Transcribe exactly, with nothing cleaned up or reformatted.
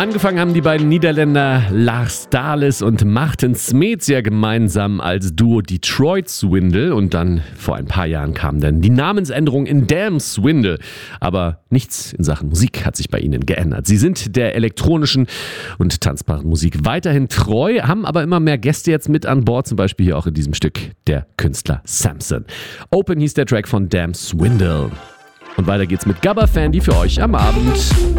Angefangen haben die beiden Niederländer Lars Dales und Martin Smeets ja gemeinsam als Duo Detroit Swindle und dann vor ein paar Jahren kam dann die Namensänderung in Damn Swindle. Aber nichts in Sachen Musik hat sich bei ihnen geändert. Sie sind der elektronischen und tanzbaren Musik weiterhin treu, haben aber immer mehr Gäste jetzt mit an Bord, zum Beispiel hier auch in diesem Stück der Künstler Samson. Open hieß der Track von Damn Swindle. Und weiter geht's mit Gabba Fandy für euch am Abend.